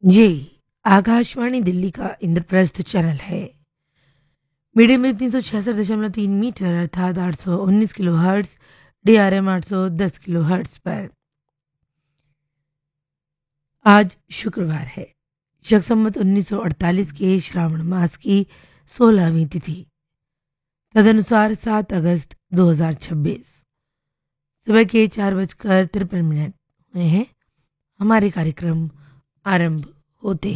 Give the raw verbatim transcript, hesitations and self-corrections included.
ये आकाशवाणी दिल्ली का इंद्रप्रस्थ चैनल है। मीडियम वेव तीन सौ छियासठ दशमलव तीन मीटर अर्थात आठ सौ उन्नीस kilo hertz, D R M आठ सौ दस किलो हर्ट्स पर आज शुक्रवार है। शक संवत उन्नीस सौ अड़तालीस के श्रावण मास की सोलहवीं तिथि, तदनुसार सात अगस्त दो हज़ार छब्बीस। सुबह के चार बजकर तिरपन मिनट हुए हैं। हमारे कार्यक्रम आरंभ होते